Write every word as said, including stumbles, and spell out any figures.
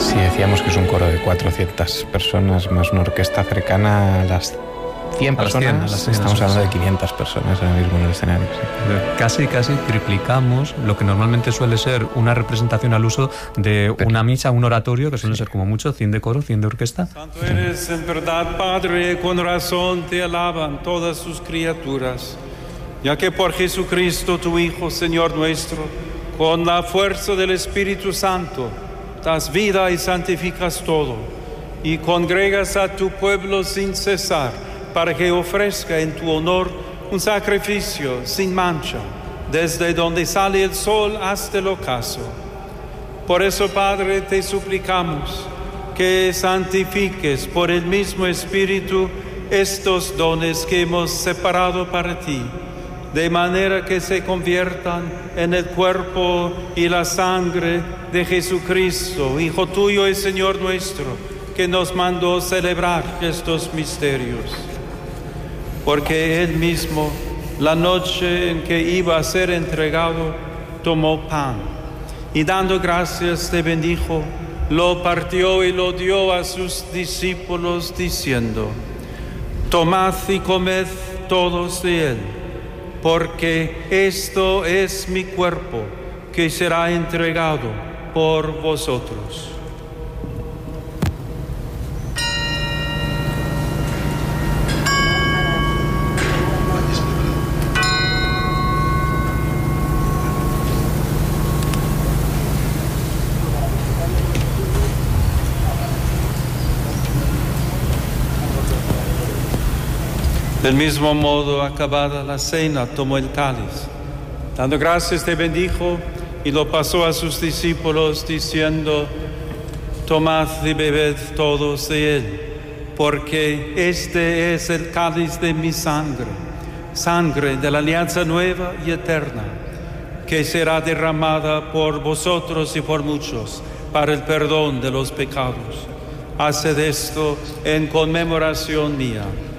Sí, decíamos que es un coro de cuatrocientas personas más una orquesta cercana a las cien A las personas. cien, a las cien, Estamos eso es. hablando de quinientas personas ahora mismo en el escenario. Sí. Casi, casi triplicamos lo que normalmente suele ser una representación al uso de Pero- una misa, un oratorio, que suelen ser como mucho cien de coro, cien de orquesta. Santo eres en verdad, Padre, con razón te alaban todas sus criaturas, ya que por Jesucristo, tu Hijo, Señor nuestro, con la fuerza del Espíritu Santo, das vida y santificas todo, y congregas a tu pueblo sin cesar, para que ofrezca en tu honor un sacrificio sin mancha, desde donde sale el sol hasta el ocaso. Por eso, Padre, te suplicamos que santifiques por el mismo Espíritu estos dones que hemos separado para ti, de manera que se conviertan en el cuerpo y la sangre de Jesucristo, Hijo tuyo y Señor nuestro, que nos mandó celebrar estos misterios. Porque Él mismo, la noche en que iba a ser entregado, tomó pan y dando gracias te bendijo, lo partió y lo dio a sus discípulos diciendo: tomad y comed todos de él, porque esto es mi cuerpo que será entregado por vosotros. Del mismo modo, acabada la cena, tomó el cáliz. Dando gracias, te bendijo y lo pasó a sus discípulos, diciendo: tomad y bebed todos de él, porque este es el cáliz de mi sangre, sangre de la alianza nueva y eterna, que será derramada por vosotros y por muchos para el perdón de los pecados. Haced esto en conmemoración mía.